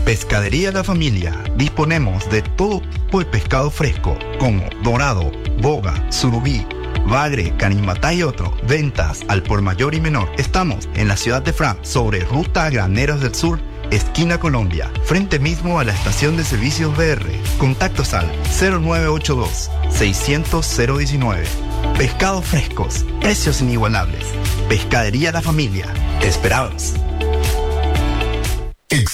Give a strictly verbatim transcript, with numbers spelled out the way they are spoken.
Pescadería La Familia. Disponemos de todo tipo de pescado fresco, como dorado, boga, surubí, bagre, canimatá y otro. Ventas al por mayor y menor. Estamos en la ciudad de Fran, sobre Ruta Graneros del Sur, esquina Colombia, frente mismo a la estación de servicios B R. Contactos al cero nueve ocho dos, seiscientos, cero diecinueve. Pescados frescos, precios inigualables. Pescadería La Familia. Te esperamos.